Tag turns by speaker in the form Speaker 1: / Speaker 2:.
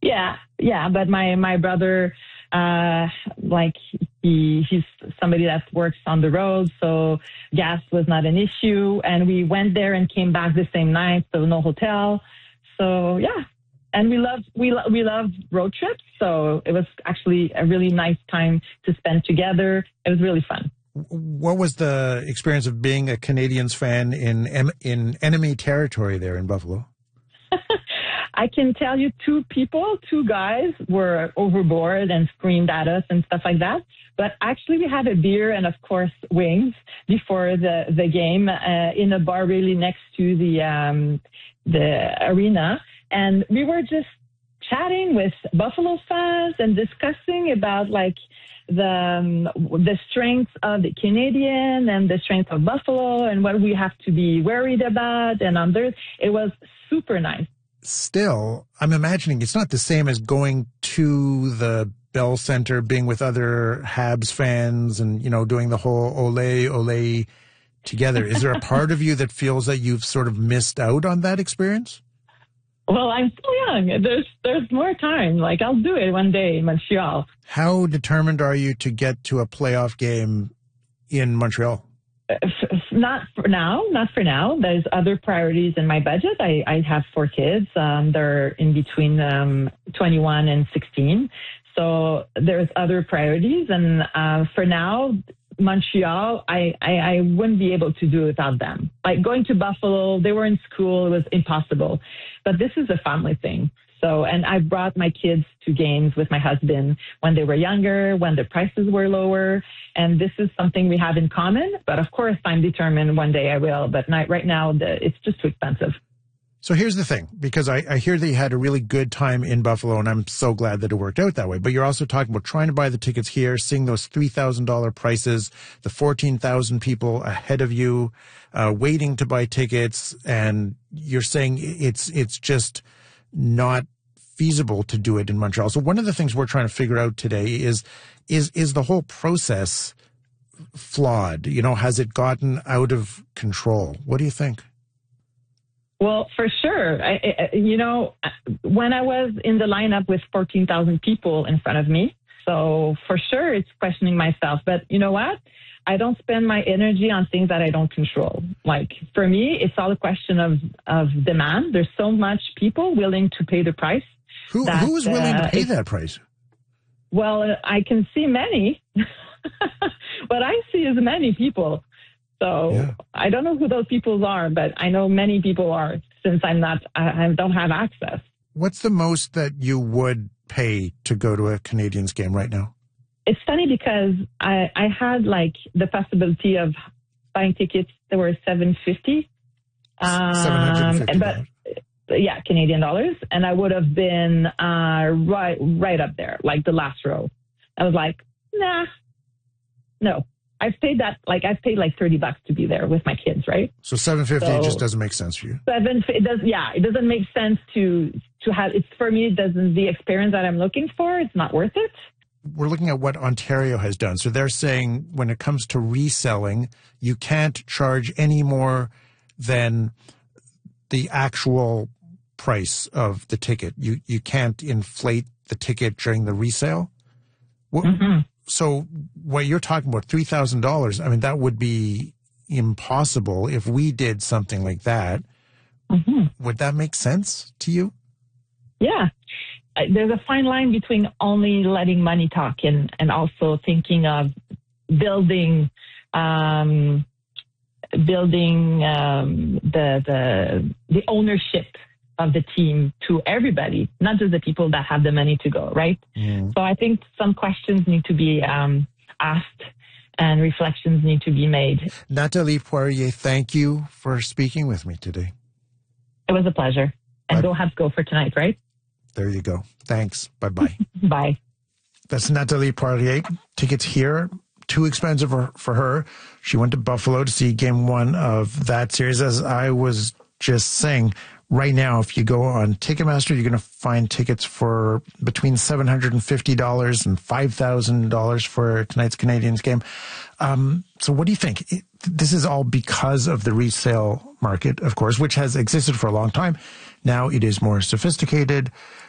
Speaker 1: Yeah. But my brother, like he's somebody that works on the road, so gas was not an issue. And we went there and came back the same night, so no hotel. So yeah. And we love road trips, so it was actually a really nice time to spend together. It was really fun.
Speaker 2: What was the experience of being a Canadiens fan in enemy territory there in Buffalo?
Speaker 1: I can tell you two guys were overboard and screamed at us and stuff like that. But actually we had a beer and, of course, wings before the game in a bar really next to the arena. And we were just chatting with Buffalo fans and discussing about, like, the strength of the Canadian and the strength of Buffalo and what we have to be worried about. And it was super nice.
Speaker 2: Still, I'm imagining it's not the same as going to the Bell Center, being with other Habs fans and, doing the whole ole together. Is there a part of you that feels that you've sort of missed out on that experience?
Speaker 1: Well, I'm still young. There's more time. Like, I'll do it one day in Montreal.
Speaker 2: How determined are you to get to a playoff game in Montreal?
Speaker 1: Not for now. There's other priorities in my budget. I have 4 kids. They're in between 21 and 16. So there's other priorities. And for now, Montreal, I wouldn't be able to do without them. Like going to Buffalo, they were in school. It was impossible. But this is a family thing. So, and I brought my kids to games with my husband when they were younger, when the prices were lower. And this is something we have in common. But of course, I'm determined one day I will. But right now, it's just too expensive.
Speaker 2: So here's the thing, because I hear that you had a really good time in Buffalo, and I'm so glad that it worked out that way. But you're also talking about trying to buy the tickets here, seeing those $3,000 prices, the 14,000 people ahead of you, waiting to buy tickets. And you're saying it's just not feasible to do it in Montreal. So one of the things we're trying to figure out today is the whole process flawed? Has it gotten out of control? What do you think?
Speaker 1: Well, for sure. When I was in the lineup with 14,000 people in front of me, so for sure it's questioning myself. But you know what? I don't spend my energy on things that I don't control. Like, for me, it's all a question of demand. There's so much people willing to pay the price.
Speaker 2: Who is willing to pay that price?
Speaker 1: Well, I can see many. What I see is many people. So yeah. I don't know who those people are, but I know many people are, since I don't have access.
Speaker 2: What's the most that you would pay to go to a Canadiens game right now?
Speaker 1: It's funny because I had like the possibility of buying tickets that were $750.
Speaker 2: $750.
Speaker 1: But yeah, Canadian dollars. And I would have been right up there, like the last row. I was like, nah, no. I've paid like $30 to be there with my kids, right?
Speaker 2: So $750 just doesn't make sense for you.
Speaker 1: It doesn't make sense to have. It's for me. It doesn't. The experience that I'm looking for, it's not worth it.
Speaker 2: We're looking at what Ontario has done. So they're saying when it comes to reselling, you can't charge any more than the actual price of the ticket. You can't inflate the ticket during the resale.
Speaker 1: Mm-hmm.
Speaker 2: So what you're talking about, $3,000, I mean, that would be impossible if we did something like that. Mm-hmm. Would that make sense to you?
Speaker 1: Yeah. There's a fine line between only letting money talk and also thinking of building the ownership of the team to everybody, not just the people that have the money to go, right? Mm. So I think some questions need to be asked and reflections need to be made.
Speaker 2: Nathalie Poirier, thank you for speaking with me today.
Speaker 1: It was a pleasure. And go Habs go for tonight, right?
Speaker 2: There you go. Thanks. Bye-bye.
Speaker 1: Bye.
Speaker 2: That's Nathalie Poirier. Tickets here, too expensive for her. She went to Buffalo to see game 1 of that series. As I was just saying, right now, if you go on Ticketmaster, you're going to find tickets for between $750 and $5,000 for tonight's Canadiens game. So what do you think? This is all because of the resale market, of course, which has existed for a long time. Now it is more sophisticated.